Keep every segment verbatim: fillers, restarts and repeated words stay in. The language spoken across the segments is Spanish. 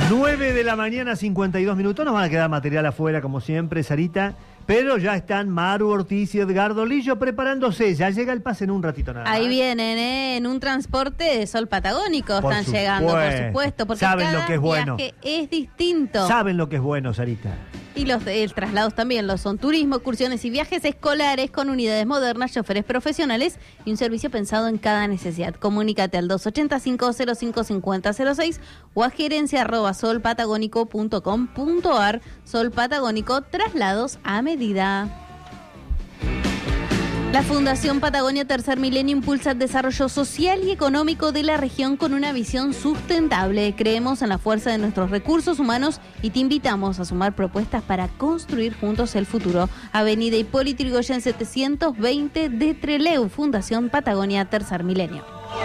nueve de la mañana, cincuenta y dos minutos. Nos van a quedar material afuera, como siempre, Sarita. Pero ya están Maru Ortiz y Edgardo Lillo preparándose. Ya llega el pase en un ratito nada más. Ahí vienen, ¿eh? En un transporte de Sol Patagónico Por están supuesto. llegando, por supuesto. Porque Saben cada lo que es bueno. viaje es distinto. Saben lo que es bueno, Sarita. Y los el traslados también lo son. Turismo, excursiones y viajes escolares con unidades modernas, choferes profesionales y un servicio pensado en cada necesidad. Comunícate al dos ochenta, cinco cero cinco, cincuenta cero seis o a gerencia arroba solpatagónico punto com punto ar. Sol Patagónico, traslados a medida. La Fundación Patagonia Tercer Milenio impulsa el desarrollo social y económico de la región con una visión sustentable. Creemos en la fuerza de nuestros recursos humanos y te invitamos a sumar propuestas para construir juntos el futuro. Avenida Hipólito Yrigoyen setecientos veinte de Trelew, Fundación Patagonia Tercer Milenio.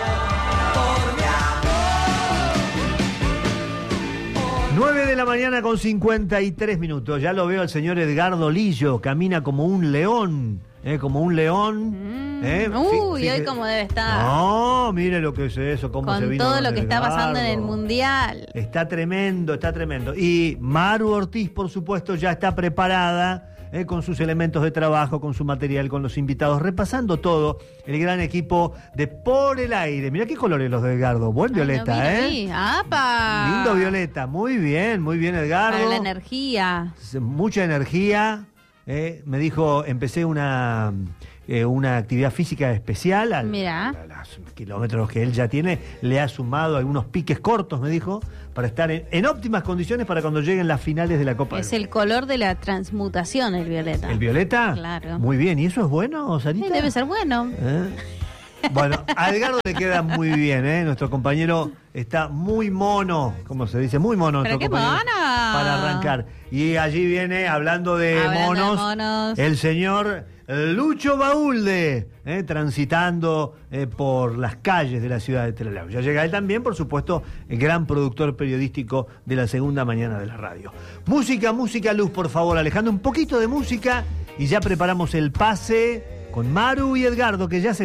nueve de la mañana con cincuenta y tres minutos. Ya lo veo al señor Edgardo Lillo. Camina como un león. Eh, como un león. Mm. Eh, Uy, fí- hoy cómo debe estar. No, mire lo que es eso, cómo se Con vino todo don lo que está pasando en el Edgardo. Mundial. Está tremendo, está tremendo. Y Maru Ortiz, por supuesto, ya está preparada eh, con sus elementos de trabajo, con su material, con los invitados, repasando todo. El gran equipo de Por el Aire. Mira qué colores los de Edgardo. Buen violeta, Ay, no, mira ¿eh? ahí. ¡Apa! Lindo violeta. Muy bien, muy bien, Edgardo. Para la energía. Mucha energía. Eh, me dijo, empecé una, eh, una actividad física especial. Al, Mirá. A los kilómetros que él ya tiene, le ha sumado algunos piques cortos, me dijo, para estar en, en óptimas condiciones para cuando lleguen las finales de la Copa. Es del el color de la transmutación, el violeta. ¿El violeta? Claro. Muy bien. ¿Y eso es bueno, Sarita? Sí, debe ser bueno. ¿Eh? Bueno, a Edgardo le queda muy bien, ¿eh? Nuestro compañero está muy mono, como se dice, muy mono. ¿Pero nuestro qué compañero, mono? para arrancar. Y allí viene, hablando de, Hablando monos, de monos. el señor Lucho Baúlde, ¿eh? transitando eh, por las calles de la ciudad de Trelew. Ya llega él también, por supuesto, el gran productor periodístico de la segunda mañana de la radio. Música, música, luz, por favor, Alejandro, un poquito de música y ya preparamos el pase con Maru y Edgardo, que ya se